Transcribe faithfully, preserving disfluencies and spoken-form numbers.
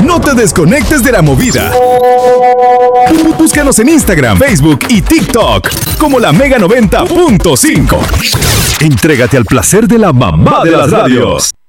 No te desconectes de la movida. Búscanos en Instagram, Facebook y TikTok como la Mega noventa punto cinco. Entrégate al placer de la mamá de las radios.